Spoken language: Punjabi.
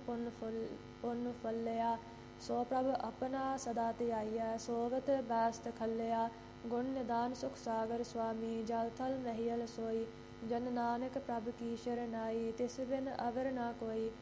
ਪੁੰਨ ਫਲਿਆ। ਸੋ ਪ੍ਰਭ ਆਪਣਾ ਸਦਾ ਧਿਆਈਐ, ਸੋਵਤ ਬੈਸਤ ਖਲਿਆ। ਗੁਣ ਨਿਦਾਨ ਸੁਖ ਸਾਗਰ ਸੁਆਮੀ, ਜਲ ਥਲ ਮਹੀਅਲ ਸੋਈ। ਜਨ ਨਾਨਕ ਪ੍ਰਭ ਕੀ ਸ਼ਰਨਾਈ, ਤਿਸ ਬਿਨ ਅਵਰ ਨਾ ਕੋਈ।